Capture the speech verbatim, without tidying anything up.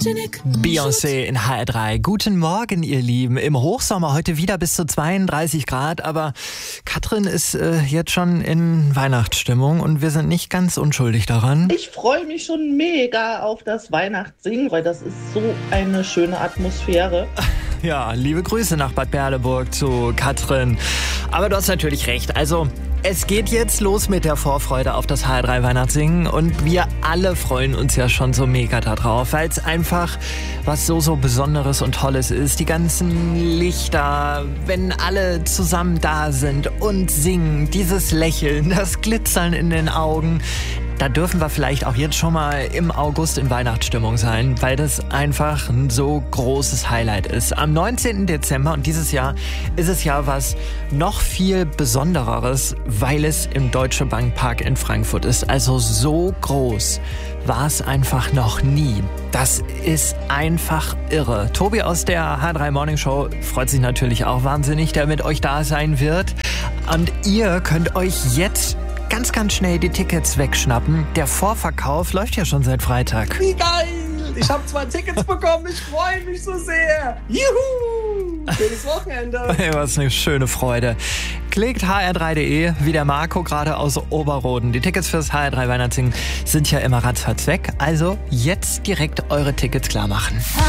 Beyoncé in H R drei. Guten Morgen, ihr Lieben. Im Hochsommer heute wieder bis zu zweiunddreißig Grad, aber Katrin ist äh, jetzt schon in Weihnachtsstimmung und wir sind nicht ganz unschuldig daran. Ich freue mich schon mega auf das Weihnachtssingen, weil das ist so eine schöne Atmosphäre. Ja, liebe Grüße nach Bad Berleburg zu Katrin. Aber du hast natürlich recht, also es geht jetzt los mit der Vorfreude auf das H R drei Weihnachtssingen und wir alle freuen uns ja schon so mega darauf, weil es einfach was so, so Besonderes und Tolles ist. Die ganzen Lichter, wenn alle zusammen da sind und singen, dieses Lächeln, das Glitzern in den Augen. Da dürfen wir vielleicht auch jetzt schon mal im August in Weihnachtsstimmung sein, weil das einfach ein so großes Highlight ist. Am neunzehnten Dezember und dieses Jahr ist es ja was noch viel Besondereres, weil es im Deutsche Bank Park in Frankfurt ist. Also so groß war es einfach noch nie. Das ist einfach irre. Tobi aus der H R drei Morning Show freut sich natürlich auch wahnsinnig, der mit euch da sein wird. Und ihr könnt euch jetzt ganz, ganz schnell die Tickets wegschnappen. Der Vorverkauf läuft ja schon seit Freitag. Wie geil! Ich habe zwei Tickets bekommen. Ich freue mich so sehr. Juhu! Schönes Wochenende. Hey, was eine schöne Freude. Klickt h r drei punkt d e, wie der Marco gerade aus Oberroden. Die Tickets fürs H R drei Weihnachtssingen sind ja immer ratzfatz weg. Also jetzt direkt eure Tickets klar machen.